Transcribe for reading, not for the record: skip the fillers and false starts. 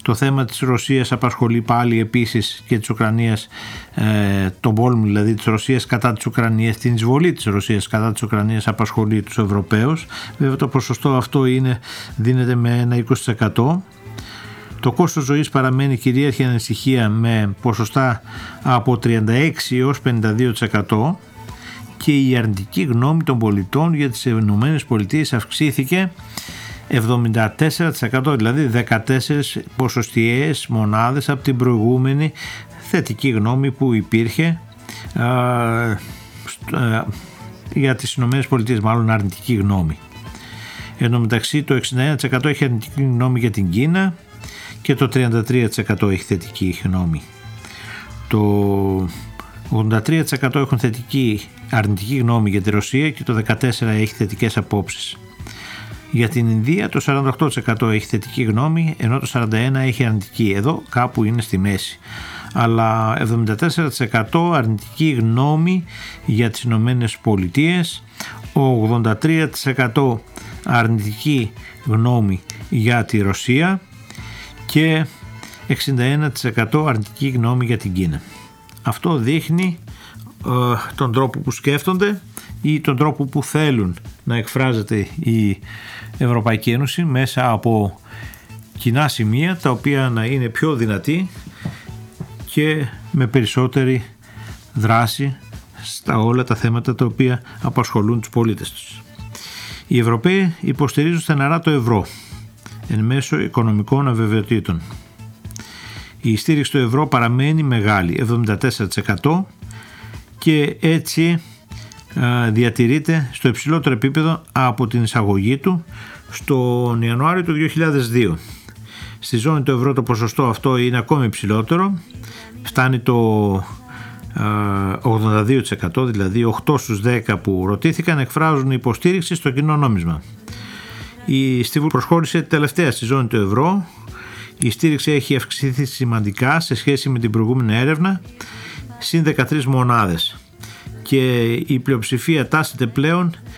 Το θέμα της Ρωσίας απασχολεί πάλι επίσης και της Ουκρανίας, τον πόλεμο δηλαδή της Ρωσίας κατά της Ουκρανίας, την εισβολή της Ρωσίας κατά της Ουκρανίας απασχολεί τους Ευρωπαίους. Βέβαια το ποσοστό αυτό δίνεται με ένα 20%. Το κόστος ζωής παραμένει κυρίαρχη ανησυχία με ποσοστά από 36% έως 52% και η αρνητική γνώμη των πολιτών για τις ΗΠΑ αυξήθηκε 74%, δηλαδή 14 ποσοστιαίες μονάδες από την προηγούμενη θετική γνώμη που υπήρχε για τις ΗΠΑ, μάλλον αρνητική γνώμη. Εν τω μεταξύ το 61% έχει αρνητική γνώμη για την Κίνα και το 33% έχει θετική γνώμη. Το 83% έχουν αρνητική γνώμη για τη Ρωσία και το 14% έχει θετικές απόψεις. Για την Ινδία το 48% έχει θετική γνώμη, ενώ το 41% έχει αρνητική. Εδώ κάπου είναι στη μέση. Αλλά 74% αρνητική γνώμη για τις Ηνωμένες Πολιτείες, 83% αρνητική γνώμη για τη Ρωσία και 61% αρνητική γνώμη για την Κίνα. Αυτό δείχνει τον τρόπο που σκέφτονται ή τον τρόπο που θέλουν να εκφράζεται η Ευρωπαϊκή Ένωση μέσα από κοινά σημεία τα οποία να είναι πιο δυνατή και με περισσότερη δράση στα όλα τα θέματα τα οποία απασχολούν τους πολίτες τους. Οι Ευρωπαίοι υποστηρίζουν στεναρά το ευρώ εν μέσω οικονομικών αβεβαιοτήτων. Η στήριξη του ευρώ παραμένει μεγάλη, 74%, και έτσι διατηρείται στο υψηλότερο επίπεδο από την εισαγωγή του στον Ιανουάριο του 2002. Στη ζώνη του ευρώ το ποσοστό αυτό είναι ακόμη υψηλότερο, φτάνει το 82%, δηλαδή 8 στους 10 που ρωτήθηκαν εκφράζουν υποστήριξη στο κοινό νόμισμα. Στη προσχώρηση τελευταία στη ζώνη του ευρώ, η στήριξη έχει αυξηθεί σημαντικά σε σχέση με την προηγούμενη έρευνα, συν 13 μονάδες, και η πλειοψηφία τάσσεται πλέον